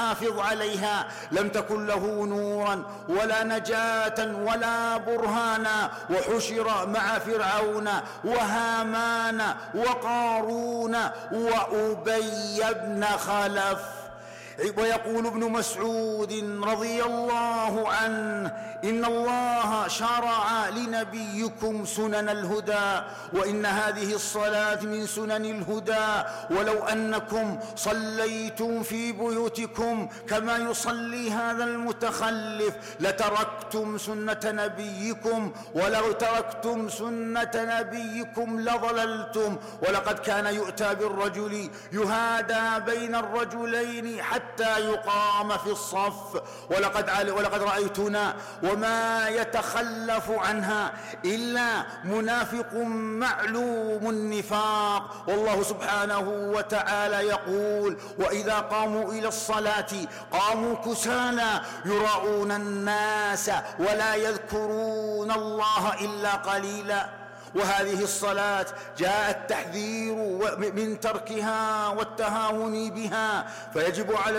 يحافظ عليها لم تكن له نورا ولا نجاة ولا برهانا، وحشر مع فرعون وهامان وقارون وأبي بن خلف. ويقول ابن مسعود رضي الله عنه: إن الله شرع لنبيكم سنن الهدى، وإن هذه الصلاة من سنن الهدى، ولو أنكم صليتم في بيوتكم كما يصلي هذا المتخلف لتركتم سنة نبيكم، ولو تركتم سنة نبيكم لضللتم. ولقد كان يؤتى بالرجل يهادى بين الرجلين حتى يقام في الصف، ولقد رأيتنا وما يتخلف عنها إلا منافق معلوم النفاق. والله سبحانه وتعالى يقول: وإذا قاموا إلى الصلاة قاموا كسالى يراءون الناس ولا يذكرون الله إلا قليلا. وهذه الصلاة جاء التحذير من تركها والتهاون بها، فيجب على